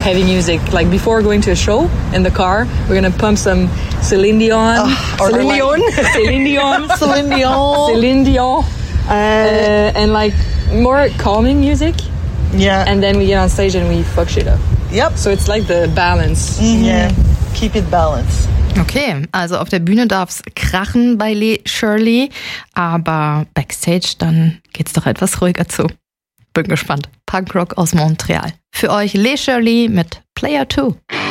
heavy music. Like before going to a show in the car, we're gonna pump some Celine Dion. Celine Dion. And like more calming music. Yeah. And then we get on stage and we fuck shit up. Yep. So it's like the balance. Yeah. Keep it balanced. Okay, also auf der Bühne darf's krachen bei Les Shirley, aber Backstage, dann geht's doch etwas ruhiger zu. Bin gespannt. Punkrock aus Montreal. Für euch Les Shirley mit Player 2.